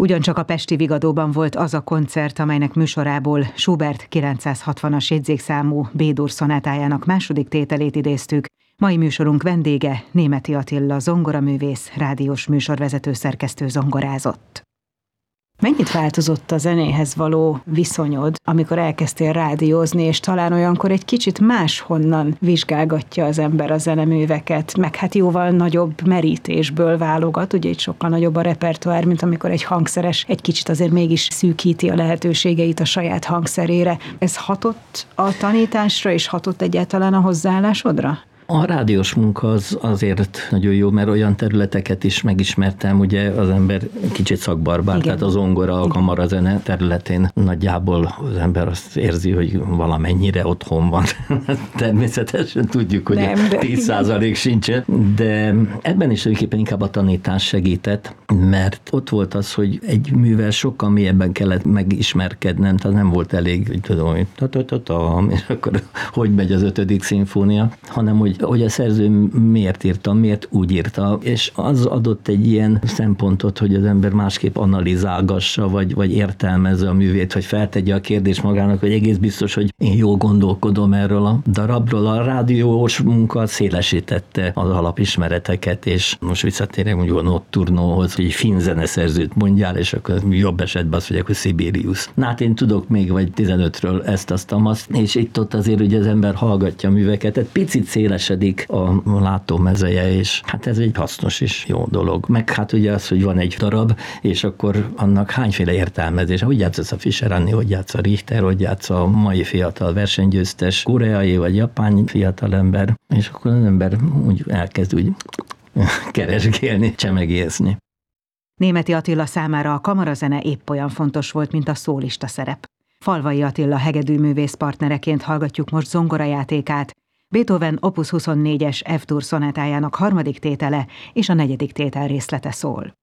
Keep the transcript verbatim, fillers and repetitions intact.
Ugyancsak a pesti Vigadóban volt az a koncert, amelynek műsorából Schubert kilencszázhatvanas jegyzékszámú B-dur szonátájának második tételét idéztük. Mai műsorunk vendége Németi Attila zongoraművész, rádiós műsorvezető szerkesztő zongorázott. Mennyit változott a zenéhez való viszonyod, amikor elkezdtél rádiózni, és talán olyankor egy kicsit máshonnan vizsgálgatja az ember a zeneműveket, meg hát jóval nagyobb merítésből válogat, ugye itt sokkal nagyobb a repertoár, mint amikor egy hangszeres egy kicsit azért mégis szűkíti a lehetőségeit a saját hangszerére. Ez hatott a tanításra, és hatott egyáltalán a hozzáállásodra? A rádiós munka az azért nagyon jó, mert olyan területeket is megismertem, ugye az ember kicsit szakbarbár, igen. Tehát a zongora, a kamarazene területén nagyjából az ember azt érzi, hogy valamennyire otthon van. Természetesen tudjuk, hogy nem, de... tíz százalék sincsen, de ebben is tulajdonképpen inkább a tanítás segített, mert ott volt az, hogy egy művel sokkal mélyebben kellett megismerkednem, tehát nem volt elég, hogy tudom, hogy ta-ta-ta-ta, és akkor hogy megy az ötödik szimfónia, hanem hogy hogy a szerző miért írta, miért úgy írta, és az adott egy ilyen szempontot, hogy az ember másképp analizálgassa, vagy, vagy értelmezze a művét, hogy feltegye a kérdést magának, hogy egész biztos, hogy én jól gondolkodom erről a darabról. A rádiós munka szélesítette az alapismereteket, és most visszatérek mondjuk a Notturnóhoz, hogy egy finn zeneszerzőt mondjál, és akkor jobb esetben azt mondják, hogy Sibelius. Na hát én tudok még vagy tizenötről ezt, azt, azt, és itt ott azért ugye az ember hallgatja a műveket, egy picit széles a látómezeje, és hát ez egy hasznos és jó dolog. Meg hát ugye az, hogy van egy darab, és akkor annak hányféle értelmezés. Hogy játssz a Fischer Annie, hogy játssz a Richter, hogy játssz a mai fiatal versenygyőztes koreai vagy japán fiatalember, és akkor az ember úgy elkezd úgy keresgélni, csemegészni. Németi Attila számára a kamarazene épp olyan fontos volt, mint a szólista szerep. Falvai Attila hegedűművész partnereként hallgatjuk most zongorajátékát, Beethoven opus huszonnégyes F-dur szonátájának harmadik tétele és a negyedik tétel részlete szól.